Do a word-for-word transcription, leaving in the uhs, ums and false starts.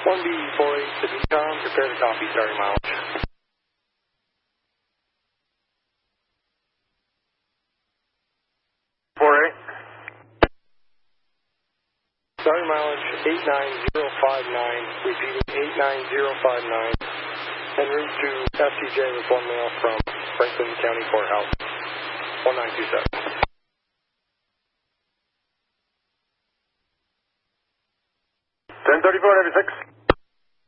one B four eight to D COM, prepare to copy, starting mileage. four eight. Starting mileage eight nine zero five nine, repeating eight nine zero five nine, en route to F T J with one mail from Franklin County Courthouse, one nine two seven. ten thirty-four, ninety-six.